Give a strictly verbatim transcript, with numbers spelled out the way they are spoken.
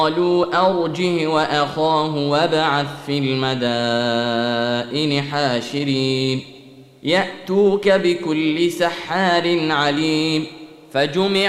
قالوا أرجه وأخاه وابعث في المدائن حاشرين يأتوك بكل سحار عليم. فجمع